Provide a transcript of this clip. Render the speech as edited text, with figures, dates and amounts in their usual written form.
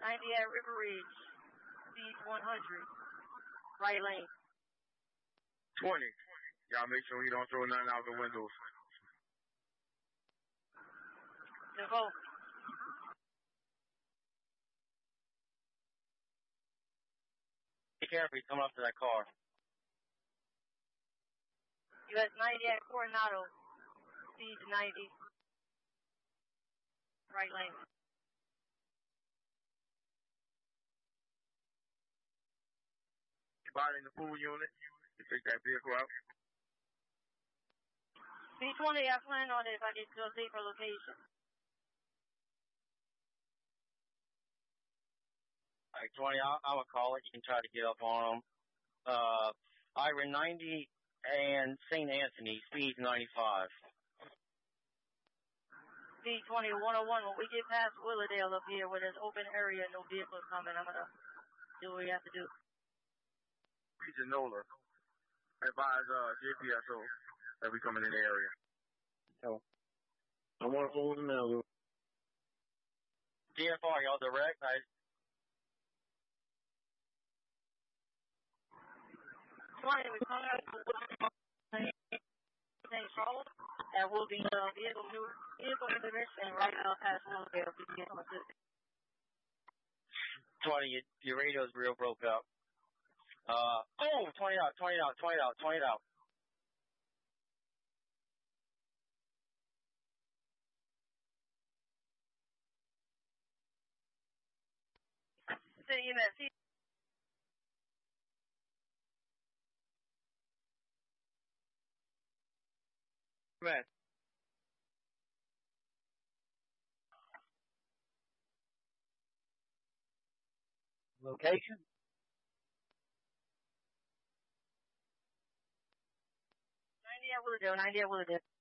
90 at River Ridge. Speed 100. Right lane. 20. Y'all make sure he don't throw nothing out the windows. Nicole. Be careful, he's coming up to that car. US 90 at Coronado. Speed 90. Right lane. Spotting the pool unit. You take that vehicle out. B20, I plan on it if I get to a safer location. Alright, 20, I'm gonna call it. You can try to get up on them. Ira 90 and St. Anthony, speed 95. B20, 101, when we get past Willowdale up here where there's open area, no vehicles coming, I'm gonna do what we have to do. Pianola. Advise JPSO that we coming in the area. So, I want to hold now. DFR, y'all direct? 20, we're coming up to St. Charles, and we'll be vehicle intervention right now past Willowdale to get some assistance. 20, your radio's real broke up. 20 out. City EMS. Man. Location? 90 at Willowdale.